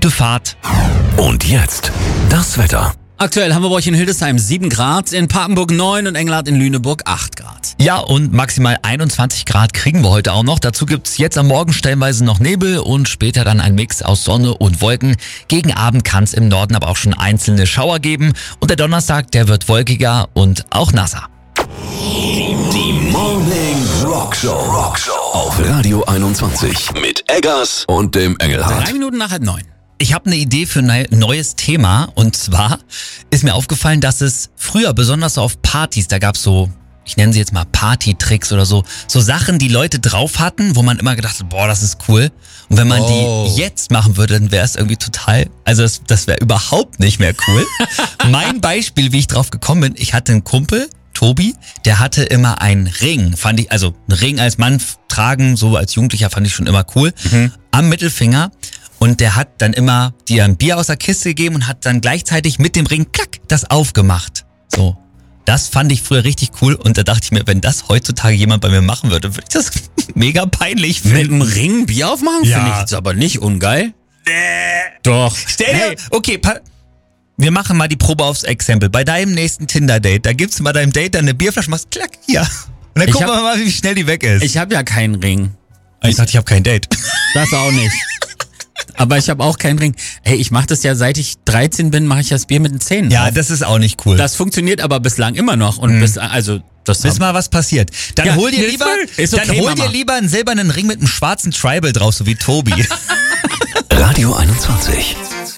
gute Fahrt. Und jetzt das Wetter. Aktuell haben wir bei euch in Hildesheim 7 Grad, in Papenburg 9 und Engelhardt in Lüneburg 8 Grad. Ja, und maximal 21 Grad kriegen wir heute auch noch. Dazu gibt's jetzt am Morgen stellenweise noch Nebel und später dann ein Mix aus Sonne und Wolken. Gegen Abend kann es im Norden aber auch schon einzelne Schauer geben. Und der Donnerstag, der wird wolkiger und auch nasser. Die Morning Rockshow auf Radio 21 mit Eggers und dem 3 Engelhardt. Minuten nach 8:30. Ich habe eine Idee für ein neues Thema und zwar ist mir aufgefallen, dass es früher besonders so auf Partys, da gab's so, ich nenne sie jetzt mal Party-Tricks oder so Sachen, die Leute drauf hatten, wo man immer gedacht hat, boah, das ist cool. Und wenn man die jetzt machen würde, dann wäre es irgendwie total, also das wäre überhaupt nicht mehr cool. Mein Beispiel, wie ich drauf gekommen bin, ich hatte einen Kumpel, Tobi, der hatte immer einen Ring, also einen Ring als Mann tragen, so als Jugendlicher fand ich schon immer cool, am Mittelfinger. Und der hat dann immer dir ein Bier aus der Kiste gegeben und hat dann gleichzeitig mit dem Ring, klack, das aufgemacht. So. Das fand ich früher richtig cool und da dachte ich mir, wenn das heutzutage jemand bei mir machen würde, würde ich das mega peinlich finden. Mit einem Ring Bier aufmachen? Ja. Finde ich jetzt aber nicht ungeil. Doch. Stell dir, okay, wir machen mal die Probe aufs Exempel. Bei deinem nächsten Tinder-Date, da gibst du mal deinem Date dann eine Bierflasche, machst klack, hier. Und dann gucken wir mal, wie schnell die weg ist. Ich habe ja keinen Ring. Ich dachte, ich habe kein Date. Das auch nicht. Aber ich habe auch keinen Ring. Hey, ich mache das ja, seit ich 13 bin, mache ich das Bier mit den Zähnen Ja, auf. das ist auch nicht cool. Das funktioniert aber bislang immer noch. Und bis mal was passiert. Dann Ja, hol dir nee, lieber, ist okay, dann hol Mama. dir lieber einen silbernen Ring mit einem schwarzen Tribal drauf, so wie Tobi. Radio 21.